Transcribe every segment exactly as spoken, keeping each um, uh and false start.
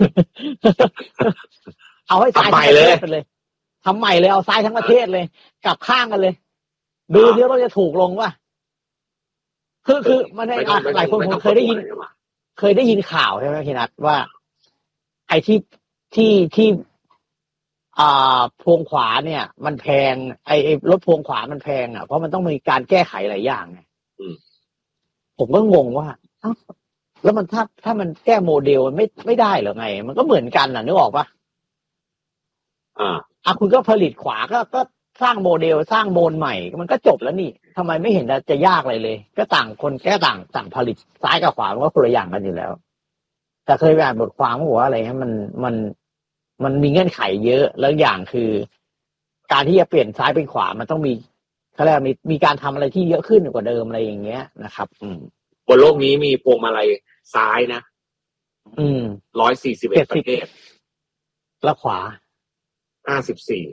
เอาให้ซ้ายทั้งประเทศไปเลยทำใหม่เลยเอาซ้ายทั้งประเทศเลยกลับข้างกันเลยดูเดี๋ยวเราจะถูกลงว่ะคือคือมันในหลายคนคงเคยได้ยินเคยได้ยินข่าวใช่ไหมพี่นัทว่าไอ้ที่ที่ที่อ่าพวงขวาเนี่ยมันแพงไอ้รถพวงขวามันแพงอ่ะเพราะมันต้องมีการแก้ไขหลายอย่างไงผมก็งงว่าเอ้าแล้วมันถ้าถ้ามันแก้โมเดลมันไม่ไม่ได้หรอไงมันก็เหมือนกันน่ะนึกออกปะอ่าอ่ะคุณก็ผลิตขวาก็ก็สร้างโมเดลสร้างโมนใหม่มันก็จบแล้วนี่ทำไมไม่เห็นจะยากอะไรเลยก็ต่างคนแก้ต่างต่างผลิตซ้ายกับขวามันก็คนละอย่างกันอยู่แล้วแต่เคยอ่านบทความว่าอะไรฮะมันมันมันมีเงื่อนไขเยอะแล้วอย่างคือการที่จะเปลี่ยนซ้ายเป็นขวามันต้องมีเขาเรียกมีมีการทำอะไรที่เยอะขึ้นกว่าเดิมอะไรอย่างเงี้ยนะครับอืมบนโลกนี้มีพวงมาลัยซ้ายนะอืมร้อยสี่สิบเอ็ดประเทศแล้วขวาห้าสิบสี่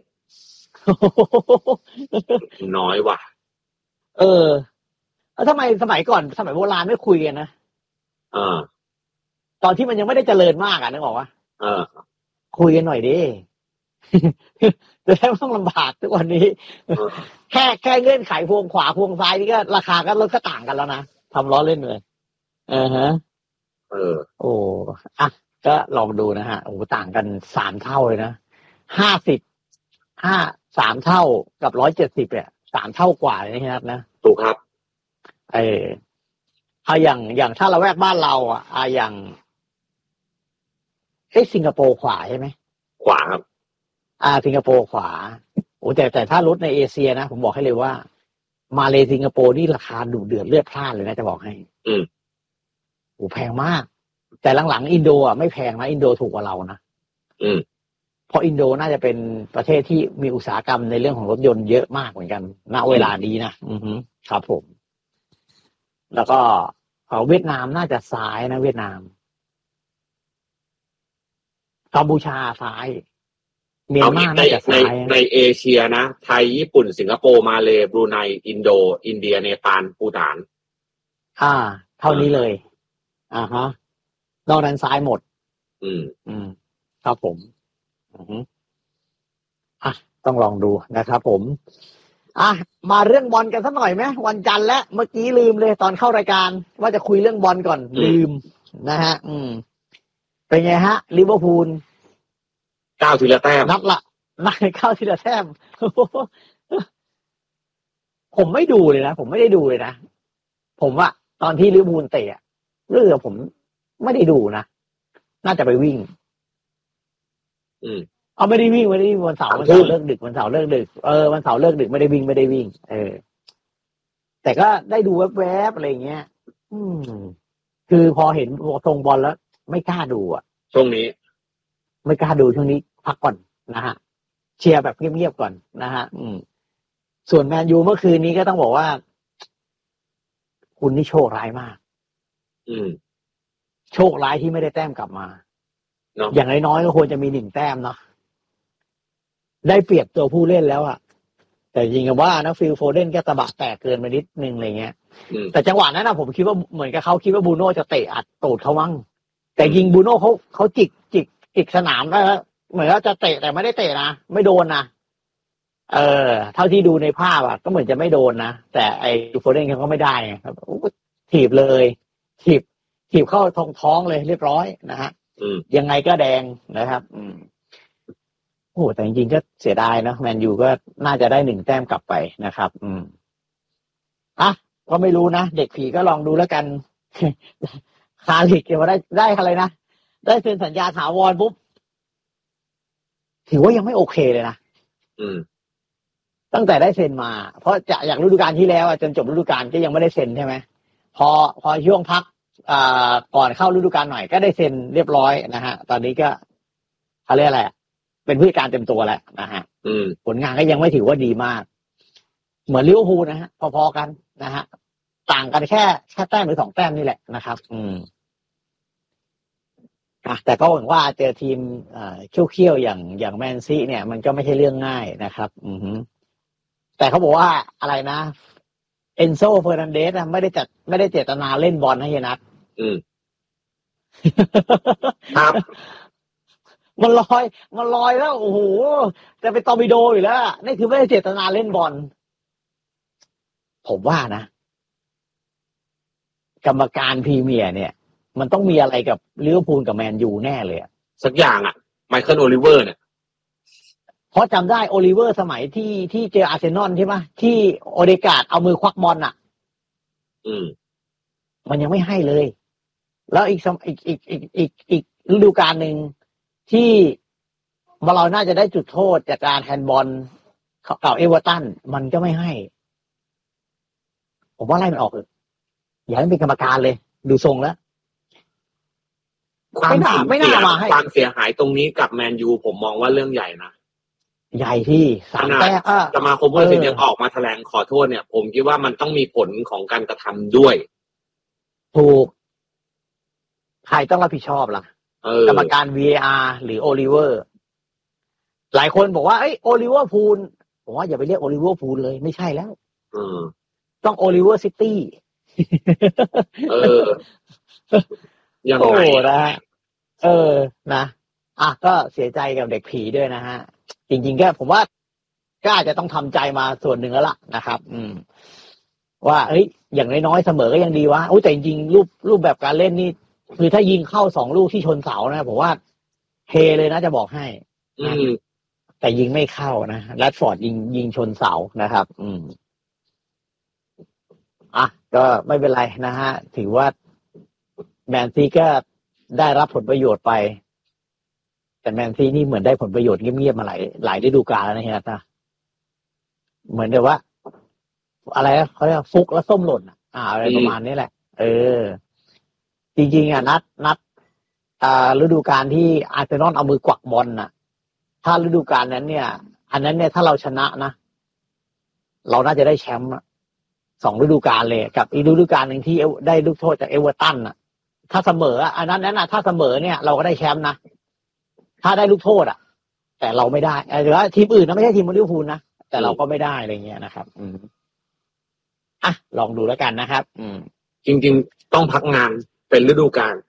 น้อยว่ะเออแล้วทำไมสมัยก่อนสมัยโบราณไม่คุยกันนะเออตอนที่มันยังไม่ได้เจริญมากอ่ะนึกออกปะเออคุยกันหน่อยดิจะได้ไม่ต้องลำบากทุกวันนี้แค่แค่เงื่อนไขพวงขวาพวงซ้ายนี่ก็ราคาก็ลดก็ต่างกันแล้วนะทำล้อเล่นเลยเออฮะเออโอ้อ่ะก็ลองดูนะฮะโอ้ต่างกันสามเท่าเลยนะห้าสิบห้าสามเท่ากับร้อยเจ็ดสิบเนี่ยสามเท่ากว่าเลยนะครับนะถูกครับเออเอาอย่างอย่างถ้าเราแวกบ้านเราอ่ะอ่าอย่างเอ้สิงคโปร์ขวาใช่ไหมขวาครับอ่าสิงคโปร์ขวาโอ้แต่แต่ถ้ารถในเอเชียนะผมบอกให้เลยว่ามาเลสิงคโปร์นี่ราคาดุเดือดเลือดพล่านเลยนะจะบอกให้อืมโอ้แพงมากแต่หลังๆอินโดอ่ะไม่แพงนะอินโดถูกกว่าเรานะอืมเพราะอินโดน่าจะเป็นประเทศที่มีอุตสาหกรรมในเรื่องของรถยนต์เยอะมากเหมือนกันณเวลานี้นะอือฮึครับผมแล้วก็เอาเวียดนามน่าจะซ้ายนะเวียดนามกัมพูชาซ้ายเมียนมาน่าจะซ้ายในเอเชียนะไทยญี่ปุ่นสิงคโปร์มาเลย์บรูไนอินโดอินเดียเนปาลภูฏานอ่าเท่านี้เลยอ่าฮะนอกนั้นซ้ายหมดอืมอืมครับผมอืออ่ะต้องลองดูนะครับผมอ่ะมาเรื่องบอลกันสักหน่อยไหมวันจันทร์และเมื่อกี้ลืมเลยตอนเข้ารายการว่าจะคุยเรื่องบอลก่อนลืมนะฮะอืมเป็นไงฮะลิเวอร์พูลเก้าทีละแต้มนัดละนัดเก้าทีละแต้มผมไม่ดูเลยนะผมไม่ได้ดูเลยนะผมว่าตอนที่ลิเวอร์พูลเตะเรื่องผมไม่ได้ดูนะน่าจะไปวิ่งอืมเอาไม่ได้วิ่งไม่ได้วิ่งวันเสาร์วันเสาร์เลิกดึกวันเสาร์เลิกดึกเออวันเสาร์เลิกดึกไม่ได้วิ่งไม่ได้วิ่งเออแต่ก็ได้ดูแวบๆอะไรเงี้ยอืมคือพอเห็นทรงบอลแล้วไม่กล้าดูอ่ะช่วงนี้ไม่กล้าดูช่วงนี้พักก่อนนะฮะเชียร์แบบเงียบๆก่อนนะฮะอืมส่วนแมนยูเมื่อคืนนี้ก็ต้องบอกว่าคุณนี่โชคร้ายมากอืมโชคร้ายที่ไม่ได้แต้มกลับมาเนาะอย่างน้อยๆก็ควรจะมีหนึ่งแต้มเนาะได้เปรียบตัวผู้เล่นแล้วอะแต่จริงกับว่านะฟิลโฟเดนก็ตะบะแตกเกินไปนิดนึงอะไรเงี้ยแต่จังหวะนั้นนะผมคิดว่าเหมือนกับเขาคิดว่าบูโน่จะเตะอัดตูดเขามั้งแต่ยิงบูโน่เขาเขาจิกจิกจิกสนามแล้วเหมือนว่าจะเตะแต่ไม่ได้เตะนะไม่โดนนะเออเท่าที่ดูในภาพอะก็เหมือนจะไม่โดนนะแต่ไอ้โฟเดนเขาก็ไม่ได้ไงครับถีบเลยถีบถีบเข้าท้องท้องเลยเรียบร้อยนะฮะยังไงก็แดงนะครับอืมโอ้แต่จริงๆก็เสียดายนะแมนยูก็น่าจะได้หนึ่งแต้มกลับไปนะครับอืมอ่ะก็ไม่รู้นะเด็กผีก็ลองดูแล้วกัน คาลิกเดี๋ยวได้ได้อะไรนะได้เซ็นสัญญาถาวรปุ๊บถือว่ายังไม่โอเคเลยนะอืมตั้งแต่ได้เซ็นมาเพราะจากอย่างฤดูกาลที่แล้วจนจบฤดูกาลก็ยังไม่ได้เซ็นใช่ไหมพอพอช่วงพักอ่าก่อนเข้าฤดูกาลหน่อยก็ได้เซ็นเรียบร้อยนะฮะตอนนี้ก็เขาเรียกอะไรเป็นผู้จัดการเต็มตัวแล้วนะฮะผลงานก็ยังไม่ถือว่าดีมากเหมือนลิเวอร์พูลนะฮะพอๆกันนะฮะต่างกันแค่แค่แต้มหรือสองแต้มนี่แหละนะครับอืมอ่ะแต่ก็หวังว่าเจอทีมอ่าเขี้ยวๆอย่างอย่างแมนซีเนี่ยมันก็ไม่ใช่เรื่องง่ายนะครับอือฮึแต่เขาบอกว่าอะไรนะเอนโซเฟอร์นันเดสไม่ได้จัดไม่ได้เจตนาเล่นบอลให้นัดอืมครับมันลอยมันลอยแล้วโอ้โหจะเป็นตอร์ปิโดอยู่แล้วนี่คือไม่ได้เจตนาเล่นบอลผมว่านะกรรมการพรีเมียร์เนี่ยมันต้องมีอะไรกับลิเวอร์พูลกับแมนยูแน่เลยสักอย่างอ่ะไมเคิลโอลิเวอร์เนี่ยเพราะจำได้โอลิเวอร์สมัยที่ที่เจออาร์เซนอลใช่ไหมที่โอเดการ์ดเอามือควักบอลอ่ะอืมมันยังไม่ให้เลยแล้วอีกอีกอีกอีกอีกอีกฤดูกาลหนึ่งที่มาเราน่าจะได้จุดโทษจากการแฮนด์บอลเก่าเอเวอร์ตันมันก็ไม่ให้ผมว่าไล่มันออกเลยอย่าให้เป็นกรรมการเลยดูทรงแล้วไม่น่าไม่น่ามาให้ความเสียหายตรงนี้กับแมนยูผมมองว่าเรื่องใหญ่นะใหญ่ที่สามแต้มสมาคมฟุตบอลยังออกมาแถลงขอโทษเนี่ยผมคิดว่ามันต้องมีผลของการกระทำด้วยถูกใครต้องรับผิดชอบล่ะกรรมการ วี เอ อาร์ หรือโอลิเวอร์หลายคนบอกว่าเอ้ยโอลิเวอร์พูลผมว่าอย่าไปเรียกโอลิเวอร์พูลเลยไม่ใช่แล้วต้องโอลิเวอร์ซิตี้เออยังไงนะเออนะอ่ะก็เสียใจกับเด็กผีด้วยนะฮะจริงๆก็ผมว่าก็อาจจะต้องทำใจมาส่วนหนึ่งแล้วล่ะนะครับอืมว่าเฮ้ยอย่างน้อยๆเสมอก็ยังดีวะโอ้แต่จริงๆรูปรูปแบบการเล่นนี่คือถ้ายิงเข้าสองลูกที่ชนเสานะผมว่าเฮเลยนะจะบอกให้อืมแต่ยิงไม่เข้านะแรดฟอร์ดยิงยิงชนเสานะครับอืมอ่ะก็ไม่เป็นไรนะฮะถือว่าแมนซีก็ได้รับผลประโยชน์ไปแต่แมนซีนี่เหมือนได้ผลประโยชน์เงียบๆมาหลายหลายฤดูกาลแล้วนะฮะนะเหมือนเดี๋ยวว่าอะไรเขาเรียกฟุกแล้วส้มหล่นอ่าอะไรประมาณนี้แหละเออจริงๆอ่ะนัดนัดอ่าฤดูกาลที่อาร์เซนอลเอามือกวักบอลน่ะถ้าฤดูกาลนั้นเนี่ยอันนั้นเนี่ยถ้าเราชนะนะเราน่าจะได้แชมป์สองฤดูกาลเลยกับอีกฤดูกาลหนึ่งที่ได้ลูกโทษจากเอเวอร์ตันน่ะถ้าเสมออันนั้นนั้นน่ะถ้าเสมอเนี่ยเราก็ได้แชมป์นะถ้าได้ลูกโทษอ่ะแต่เราไม่ได้หรือว่าทีมอื่นนะไม่ใช่ทีมลิเวอร์พูลนะแต่เราก็ไม่ได้อะไรเงี้ยนะครับอืมอ่ะลองดูแล้วกันนะครับอืมจริงๆต้องพักงานเป็นฤดูกาล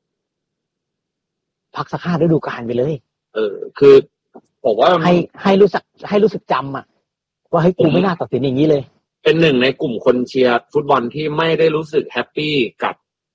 พักสักห้าฤดูกาลไปเลยเออคือผมว่าให้ให้รู้สึกให้รู้สึกจำอ่ะว่าให้กูไม่น่าตัดสินอย่างนี้เลยเป็นหนึ่งในกลุ่มคนเชียร์ฟุตบอลที่ไม่ได้รู้สึกแฮปปี้กับ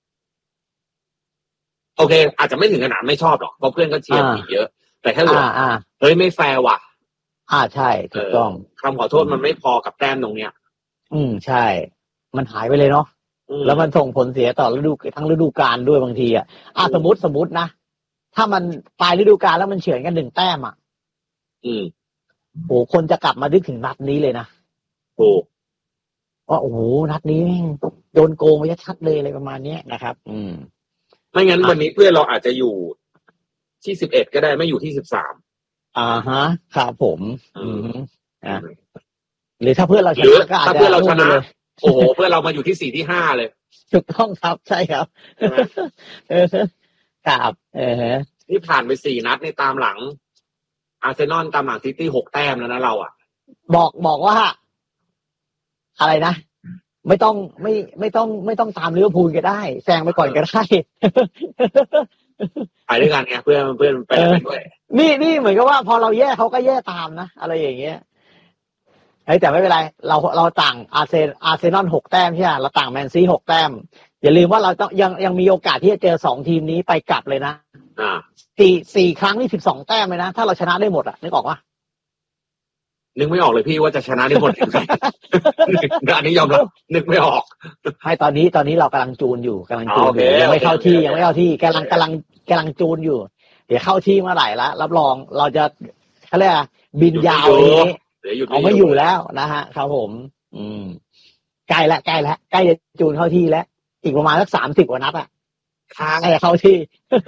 โอเคอาจจะไม่ถึงขนาดไม่ชอบหรอกเพราะเพื่อนก็เชียร์ผีเยอะแต่แค่รู้เฮ้ยไม่แฟร์ว่ะอ่าใช่ถูกต้องคำขอโทษมันไม่พอกับแต้มตรงเนี้ยอืมใช่มันหายไปเลยเนาะแล้วมันส่งผลเสียต่อฤดูทั้งฤดูกาลด้วยบางทีอ่ะอ่ะสมมติสมมตินะถ้ามันปลายฤดูกาลแล้วมันเฉือนกันหนึ่งแต้มอ่ะอืมโอ้คนจะกลับมานึกถึงนัดนี้เลยนะโอ้ว่าโอ้โหนัดนี้แม่งโดนโกงไปชัดเลยอะไรประมาณนี้นะครับ อืมไม่งั้นวันนี้เพื่อนเราอาจจะอยู่ที่สิบเอ็ดก็ได้ไม่อยู่ที่สิบสามอ่าฮะครับผมอืมอ่าหรือถ้าเพื่อนเราชนะก็อาจจะถ้าเพื่อนเราชนะโอ้โหเพื่อนเรามาอยู่ที่สี่ที่ห้าเลยถูกต้องครับใช่ครับเออครับเออนี่ผ่านไปสี่นัดในตามหลังอาร์เซนอลตามหลังซิตี้หกแต้มแล้วนะเราอ่ะบอกบอกว่าอะไรนะไม่ต้องไม่ไม่ต้องไม่ต้องตามลิเวอร์พูลก็ได้แซงไปก่อนก็ได้ไปด้วยกันไงเพื่อนเพื่อนไปด้วยนี่นี่เหมือนกับว่าพอเราแย่เขาก็แย่ตามนะอะไรอย่างเงี้ยไอ้แต่ไม่เป็นไรเราเราต่างอาร์เซนอาร์เซนอลหกแต้มใช่ไหมเราต่างแมนซีหกแต้มอย่าลืมว่าเราต้องยังยังมีโอกาสที่จะเจอสองทีมนี้ไปกลับเลยนะอ่าสี่สี่ครั้งนี่สิบสองแต้มเลยนะถ้าเราชนะได้หมดอ่ะนึกออกปะนึกไม่ออกเลยพี่ว่าจะชนะได้หมดยังไงอันนี้ยอมรับนึกไม่ออกให้ตอนนี้ตอนนี้เรากำลังจูนอยู่กำลังจูนอยู่ยังไม่เข้าที่ยังไม่เข้าที่กำลังกำลังกำลังจูนอยู่เดี๋ยวเข้าที่เมื่อไหร่ละรับรองเราจะเขาเรียกบินยาวนี้เอาไม่อยู่แล้วนะฮะครับผมอืมใกล้ละใกล้ละใกล้จะจูนเข้าที่แล้วอีกประมาณสักสามสิบกว่านัดอ่ะค้างจะเข้าที่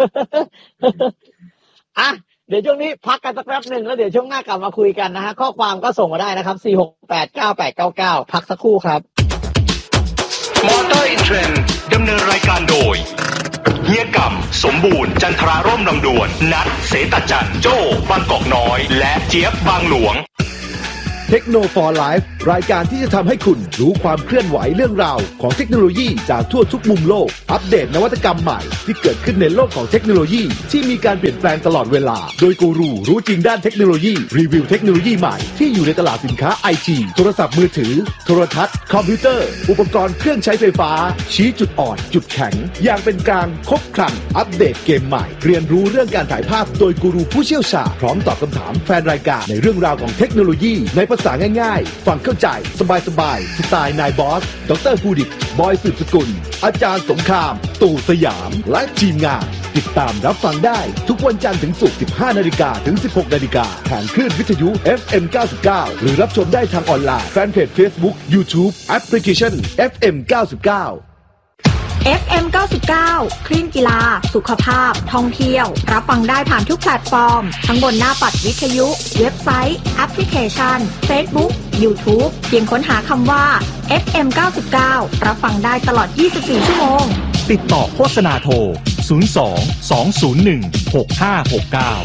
อ่ะเดี๋ยวช่วงนี้พักกันสักแป๊บหนึ่งแล้วเดี๋ยวช่วงหน้ากลับมาคุยกันนะฮะข้อความก็ส่งมาได้นะครับสี่ หก แปด เก้า แปด เก้า เก้าพักสักครู่ครับมอเตอร์อินเทรนด์ดำเนินรายการโดยเฮียกำสมบูรณ์จันทราร่มลำดวนนัดเสตจันโจ้บางกอกน้อยและเจี๊ยบบางหลวง Techno for Life รายการที่จะทำให้คุณรู้ความเคลื่อนไหวเรื่องราวของเทคโนโลยีจากทั่วทุกมุมโลกอัปเดตนวัตกรรมใหม่ที่เกิดขึ้นในโลกของเทคโนโลยีที่มีการเปลี่ยนแปลงตลอดเวลาโดยกูรูรู้จริงด้านเทคโนโลยีรีวิวเทคโนโลยีใหม่ที่อยู่ในตลาดสินค้า ไอ ที โทรศัพท์มือถือโทรทัศน์คอมพิวเตอร์อุปกรณ์เครื่องใช้ไฟฟ้าชี้จุดอ่อนจุดแข็งอย่างเป็นกลางครบครันอัปเดตเกมใหม่เรียนรู้เรื่องการถ่ายภาพโดยกูรูผู้เชี่ยวชาญพร้อมตอบคำถามแฟนรายการในเรื่องราวของเทคโนโลยีในภาษาง่ายๆฟังเข้าใจสบายๆสไตล์นายบอสดร.ภูดิตบอยสืบสกุลอาจารย์สงครามตู่สยามและทีมงานติดตามรับฟังได้ทุกวันจันทร์ถึงศุกร์ สิบห้านาฬิกา ถึง สิบหกนาฬิกาทางคลื่นวิทยุ เอฟ เอ็ม เก้าสิบเก้า หรือรับชมได้ทางออนไลน์แฟนเพจ Facebook YouTube แอปพลิเคชัน เอฟ เอ็ม เก้าสิบเก้าเอฟ เอ็ม เก้าสิบเก้า คลื่นกีฬาสุขภาพท่องเที่ยวรับฟังได้ผ่านทุกแพลตฟอร์มทั้งบนหน้าปัดวิทยุเว็บไซต์แอปพลิเคชัน Facebook YouTube เพียงค้นหาคำว่า เอฟ เอ็ม เก้าสิบเก้า รับฟังได้ตลอดยี่สิบสี่ชั่วโมงติดต่อโฆษณาโทรศูนย์ สอง สอง ศูนย์ หนึ่ง หก ห้า หก เก้า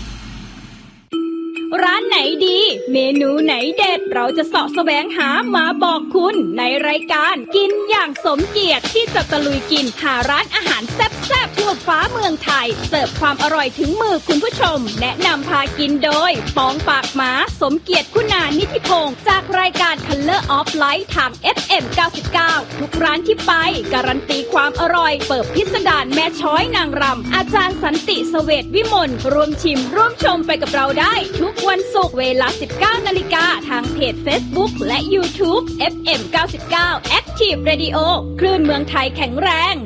ร้านไหนดีเมนูไหนเด็ดเราจะเสาะแสวงหามาบอกคุณในรายการกินอย่างสมเกียรติที่จะตะลุยกินหาร้านอาหารแซ่บๆทั่วฟ้าเมืองไทยเสิร์ฟความอร่อยถึงมือคุณผู้ชมแนะนำพากินโดยปองปากหมาสมเกียรติคุณานิธิพงศ์จากรายการ Color of Light ทาง เอฟ เอ็ม เก้าสิบเก้า ทุกร้านที่ไปการันตีความอร่อยเปิดพิสดารแม่ช้อยนางรำอาจารย์สันติเสวตวิมลร่วมชิมร่วมชมไปกับเราได้ทุกวันศุกร์เวลา สิบเก้านาฬิกา ทางเพจ Facebook และ YouTube เอฟ เอ็ม เก้าสิบเก้า Active Radio คลื่นเมืองไทยแข็งแรง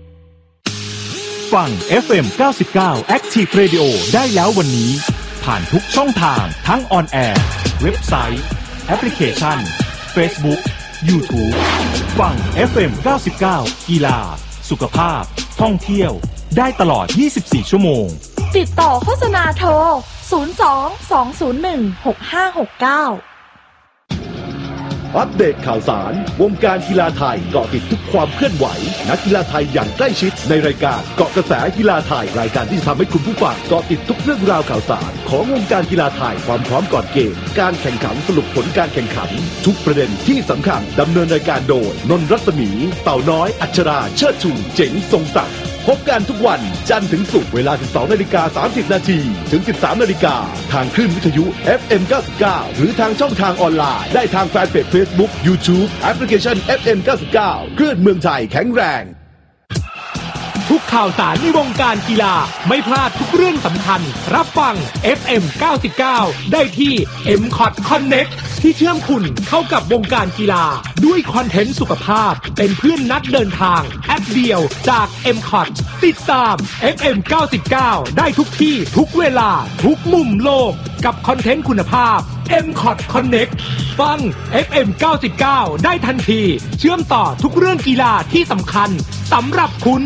ฟัง เอฟ เอ็ม เก้าสิบเก้า Active Radio ได้แล้ววันนี้ผ่านทุกช่องทางทั้งออนแอร์เว็บไซต์แอปพลิเคชัน Facebook YouTube ฟัง เอฟ เอ็ม เก้าสิบเก้า กีฬาสุขภาพท่องเที่ยวได้ตลอดยี่สิบสี่ชั่วโมงติดต่อโฆษณาโทรศูนย์ สอง สอง ศูนย์ หนึ่ง หก ห้า หก เก้าอัปเดตข่าวสารวงการกีฬาไทยเกาะติดทุกความเคลื่อนไหวนักกีฬาไทยอย่างใกล้ชิดในรายการเกาะกระแสกีฬาไทยรายการที่จะทำให้คุณผู้ฟังเกาะติดทุกเรื่องราวข่าวสารของวงการกีฬาไทยความพร้อมก่อนเกมการแข่งขันสรุปผลการแข่งขันทุกประเด็นที่สำคัญดำเนินรายการโดยนนท์รัศมีเต่าน้อยอัชราเชิดชูเจ๋งทรงศักดิ์พบกันทุกวันจันทร์ถึงศุกร์เวลา สิบสองนาฬิกาสามสิบนาที ถึง สิบสามนาฬิกาทางคลื่นวิทยุ เอฟ เอ็ม เก้าสิบเก้า หรือทางช่องทางออนไลน์ได้ทางแฟนเพจ Facebook YouTube แอปพลิเคชัน เอฟ เอ็ม เก้าสิบเก้า คลื่นเมืองไทยแข็งแรงทุกข่าวสารในวงการกีฬาไม่พลาดทุกเรื่องสำคัญรับฟัง เอฟ เอ็ม เก้าสิบเก้า ได้ที่ เอ็ม ซี โอ ที Connect ที่เชื่อมคุณเข้ากับวงการกีฬาด้วยคอนเทนต์สุขภาพเป็นเพื่อนนัดเดินทางแอปเดียวจาก เอ็ม ซี โอ ที ติดตาม เอฟ เอ็ม เก้าสิบเก้า ได้ทุกที่ทุกเวลาทุกมุมโลกกับคอนเทนต์คุณภาพ เอ็ม ซี โอ ที Connect ฟัง เอฟ เอ็ม เก้าสิบเก้า ได้ทันทีเชื่อมต่อทุกเรื่องกีฬาที่สำคัญสำหรับคุณ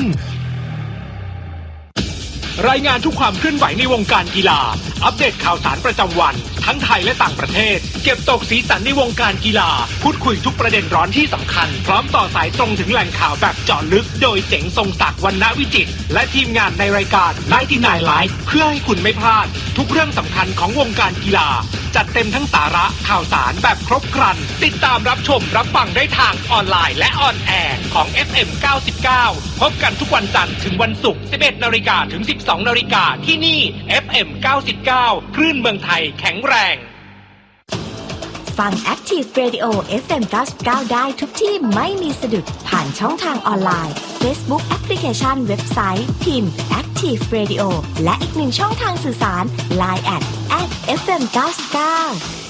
รายงานทุกความเคลื่อนไหวในวงการกีฬาอัปเดตข่าวสารประจำวันทั้งไทยและต่างประเทศเก็บตกสีสันในวงการกีฬาพูดคุยทุกประเด็นร้อนที่สำคัญพร้อมต่อสายตรงถึงแหล่งข่าวแบบเจาะลึกโดยเจ๋งทรงศักดิ์วรรณวิจิตรและทีมงานในรายการไนน์ตี้ไนน์ Live เพื่อให้คุณไม่พลาดทุกเรื่องสำคัญของวงการกีฬาจัดเต็มทั้งสาระข่าวสารแบบครบครันติดตามรับชมรับฟังได้ทางออนไลน์และออนแอร์ของ เอฟ เอ็ม เก้าสิบเก้า พบกันทุกวันจันทร์ถึงวันศุกร์ สิบเอ็ดนาฬิกา ถึง สิบสองนาฬิกาที่นี่ เอฟ เอ็ม เก้าสิบเก้า คลื่นเมืองไทยแข็งแรงฟัง Active Radio เอฟ เอ็ม เก้าสิบเก้า ได้ทุกที่ไม่มีสะดุดผ่านช่องทางออนไลน์ Facebook แอปพลิเคชันเว็บไซต์พิมพ์ Active Radio และอีกหนึ่งช่องทางสื่อสาร ไลน์ แอท แอท เอฟ เอ็ม เก้าสิบเก้า